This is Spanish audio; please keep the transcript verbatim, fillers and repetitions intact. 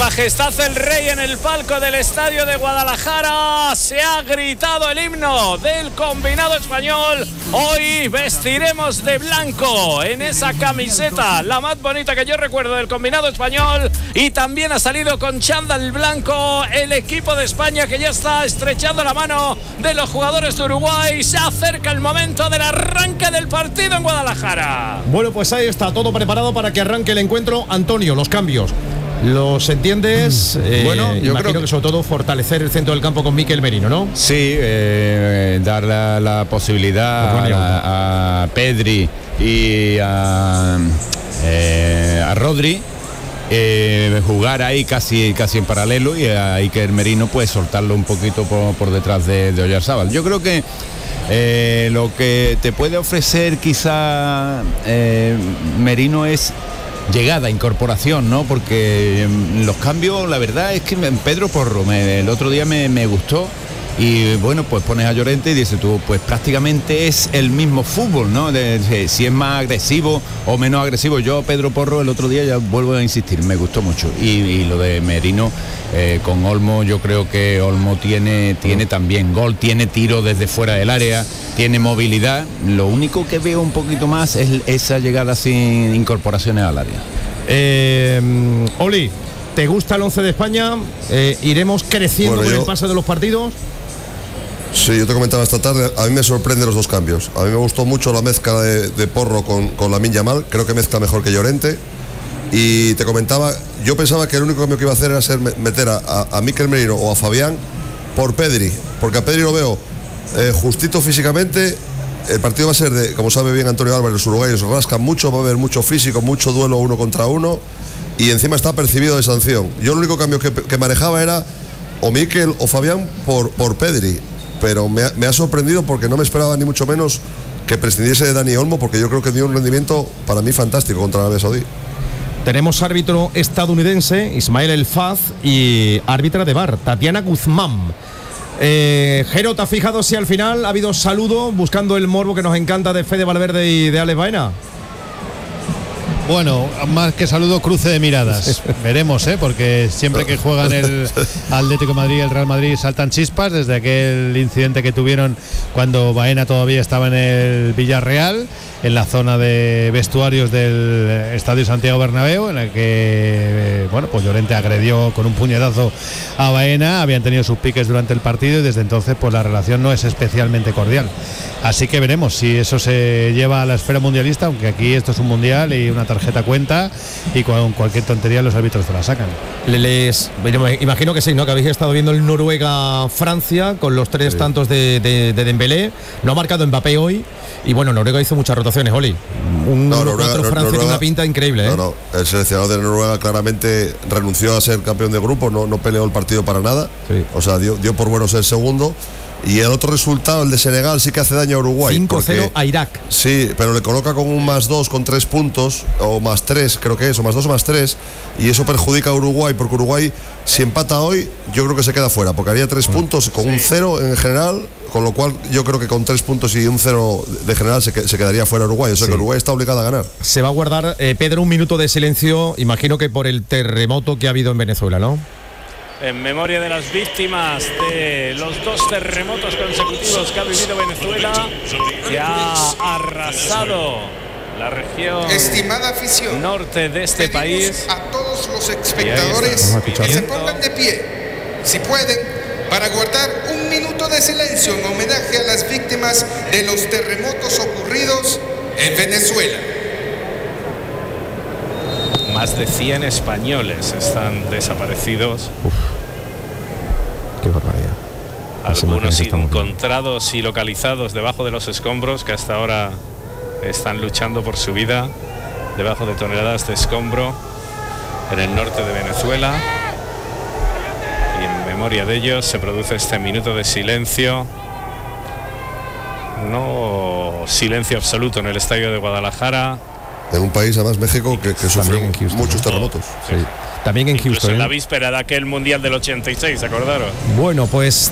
Majestad el Rey en el palco del Estadio de Guadalajara. Se ha gritado el himno del combinado español. Hoy vestiremos de blanco en esa camiseta, la más bonita que yo recuerdo del combinado español. Y también ha salido con chándal blanco el equipo de España, que ya está estrechando la mano de los jugadores de Uruguay. Se acerca el momento del arranque del partido en Guadalajara. Bueno, pues ahí está todo preparado para que arranque el encuentro. Antonio, los cambios, ¿los entiendes? Eh, bueno, yo creo que... que sobre todo fortalecer el centro del campo con Mikel Merino, ¿no? Sí, eh, dar la, la posibilidad pues bueno, a, a Pedri y a, eh, a Rodri eh, jugar ahí casi, casi en paralelo, y a Iker Merino pues soltarlo un poquito por, por detrás de, de Oyarzábal. Yo creo que eh, lo que te puede ofrecer quizá eh, Merino es llegada, incorporación, ¿no? Porque los cambios, la verdad es que Pedro Porro me, el otro día me, me gustó, y bueno, pues pones a Llorente y dices tú, pues prácticamente es el mismo fútbol, ¿no? De, de, si es más agresivo o menos agresivo. Yo Pedro Porro el otro día, ya vuelvo a insistir, me gustó mucho, y, y lo de Merino eh, con Olmo, yo creo que Olmo tiene, tiene también gol, tiene tiro desde fuera del área, tiene movilidad. Lo único que veo un poquito más es esa llegada sin incorporaciones al área. Eh, Oli, ¿te gusta el once de España? Eh, ¿Iremos creciendo bueno, con yo... el paso de los partidos? Sí, yo te comentaba esta tarde, a mí me sorprenden los dos cambios. A mí me gustó mucho la mezcla de, de Porro con, con Lamine Yamal, creo que mezcla mejor que Llorente. Y te comentaba, yo pensaba que el único cambio que iba a hacer era ser meter a, a, a Mikel Merino o a Fabián por Pedri, porque a Pedri lo veo eh, justito físicamente. El partido va a ser de, como sabe bien Antonio Álvarez, los uruguayos rascan mucho, va a haber mucho físico, mucho duelo uno contra uno, y encima está percibido de sanción. Yo el único cambio que, que manejaba era o Mikel o Fabián por, por Pedri, pero me ha, me ha sorprendido, porque no me esperaba ni mucho menos que prescindiese de Dani Olmo, porque yo creo que dio un rendimiento para mí fantástico contra Arabia Saudí. Tenemos árbitro estadounidense, Ismael El Faz, y árbitra de V A R, Tatiana Guzmán. Eh, Jero, ¿te has fijado si al final ha habido saludo buscando el morbo que nos encanta de Fede Valverde y de Alex Baena? Bueno, más que saludo, cruce de miradas. Veremos, ¿eh? Porque siempre que juegan el Atlético de Madrid y el Real Madrid saltan chispas, desde aquel incidente que tuvieron cuando Baena todavía estaba en el Villarreal, en la zona de vestuarios del Estadio Santiago Bernabéu, en el que bueno, pues Llorente agredió con un puñetazo a Baena. Habían tenido sus piques durante el partido, y desde entonces pues la relación no es especialmente cordial. Así que veremos si eso se lleva a la esfera mundialista, aunque aquí esto es un mundial y una tarjeta cuenta, y con cualquier tontería los árbitros te la sacan. Les, imagino que sí, ¿no? Que habéis estado viendo el Noruega-Francia con los tres sí. tantos de, de, de Dembélé. No ha marcado Mbappé hoy, y bueno, Noruega hizo muchas rotaciones, Oli. Un no, Noruega, Francia Noruega, tiene una pinta increíble, ¿eh? No, no, el seleccionador de Noruega claramente renunció a ser campeón de grupo, no, no peleó el partido para nada, sí. O sea, dio, dio por bueno ser segundo. Y el otro resultado, el de Senegal, sí que hace daño a Uruguay. cinco cero a Irak. Sí, pero le coloca con un más dos, con tres puntos, o más tres, creo que es, o más dos o más tres, y eso perjudica a Uruguay, porque Uruguay, si empata hoy, yo creo que se queda fuera, porque haría tres mm. puntos con sí. un cero en general, con lo cual yo creo que con tres puntos y un cero de general se, se quedaría fuera Uruguay, o sea sí. que Uruguay está obligado a ganar. Se va a guardar, eh, Pedro, un minuto de silencio, imagino que por el terremoto que ha habido en Venezuela, ¿no? En memoria de las víctimas de los dos terremotos consecutivos que ha vivido Venezuela, que ha arrasado la región Estimada afición, norte de este país. A todos los espectadores que se pongan de pie, si pueden, para guardar un minuto de silencio en homenaje a las víctimas de los terremotos ocurridos en Venezuela. Más de cien españoles están desaparecidos. Uf, qué barbaridad. Algunos encontrados y localizados debajo de los escombros, que hasta ahora están luchando por su vida debajo de toneladas de escombro en el norte de Venezuela. Y en memoria de ellos se produce este minuto de silencio. No silencio absoluto en el estadio de Guadalajara. En un país, además, México, que, que sufre muchos terremotos. Sí. También en Incluso Houston. En ¿eh? la víspera de aquel Mundial del ochenta y seis, ¿acordaron? Bueno, pues